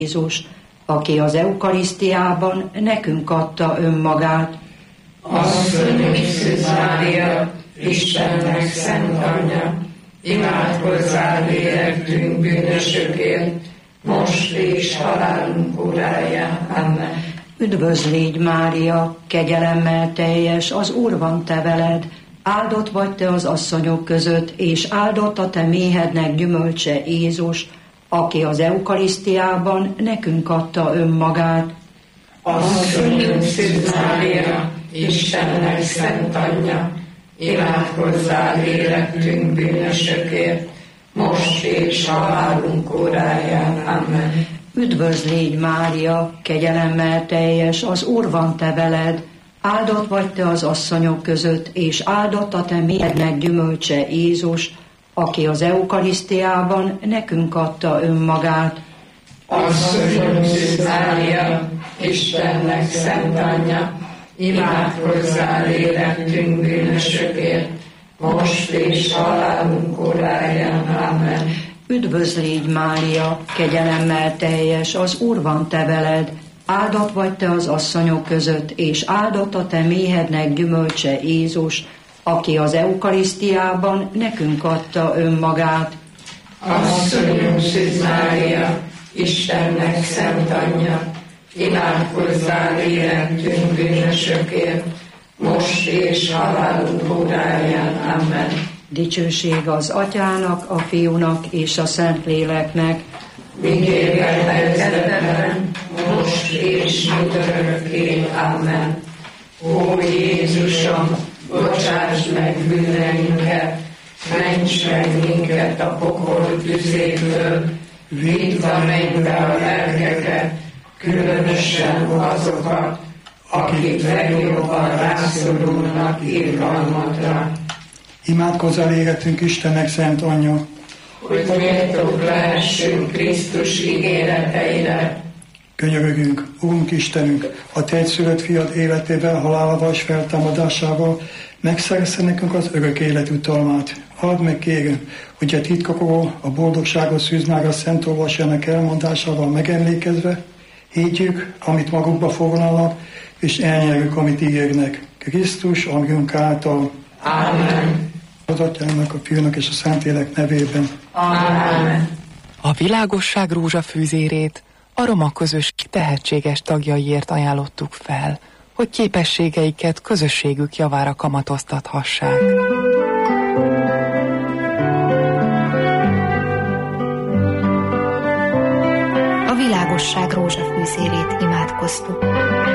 Jézus, aki az eukarisztiában nekünk adta önmagát. Asszonyunk Szűz Mária, Istennek szent anyja, imádkozzál érektünk bűnösökért, most és halálunk óráján. Amen. Üdvözl légy, Mária, kegyelemmel teljes, az Úr van te veled, áldott vagy te az asszonyok között, és áldott a te méhednek gyümölcse Jézus, aki az eukarisztiában nekünk adta önmagát. Asszonyunk Szűz Mária, Istennek szent anyja, imádkozzál érektünk bűnösökért, most és halálunk óráján. Amen. Üdvözl légy, Mária, kegyelemmel teljes, az Úr van te veled, áldott vagy te az asszonyok között, és áldott a te méhednek gyümölcse Jézus, aki az eukarisztiában nekünk adta önmagát. Asszonyunk Szűz Mária, Istennek szent anyja, imádkozzál érektünk bűnösökért, most és halálunk óráján. Amen. Üdvözl légy, Mária, kegyelemmel teljes, az Úr van te veled, áldott vagy te az asszonyok között, és áldott a te méhednek gyümölcse Jézus, aki az eukarisztiában nekünk adta önmagát. Asszonyunk Szűz Mária, Istennek szent anyja, imádkozzál érektünk bűnösökért, most és halálunk óráján. Amen. Dicsőség az Atyának, a Fiúnak és a Szentléleknek, Mindérben kezdetben, most és mindörökké. Amen. Ó Jézusom, bocsáss meg bűneinket, ments meg minket a pokol tüzéből, vidd a mennybe a lelkeket, különösen azokat, akik legjobban rászorulnak irgalmadra. Imádkozzál éretünk Istennek szent anyja, hogy méltók lehessünk Krisztus ígéreteire. Könyörögünk, Urunk Istenünk, a te egyszülött fiad életével, halálával és feltámadásával megszerezze nekünk az örök élet utalmát. Add meg, kérem, hogy a titkokról, a boldogságos Szűz Mária szent olvasójának elmondásával megemlékezve higgyük, amit magukba foglalnak, és elnyerjük, amit ígérnek. Krisztus, Urunk által. Amen. Az Atyának, a Fiúnak és a Szentlélek nevében. Amen. A világosság rózsafűzérét a roma közösség tehetséges tagjaiért ajánlottuk fel, hogy képességeiket közösségük javára kamatoztathassák. A világosság rózsafűzérét imádkoztuk.